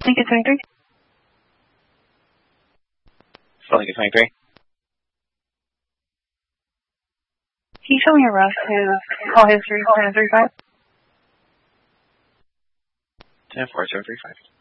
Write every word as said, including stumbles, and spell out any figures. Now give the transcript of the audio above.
Lincoln twenty-three. Lincoln twenty-three. Can you show me your rough his call history, ten three five? ten four zero three five.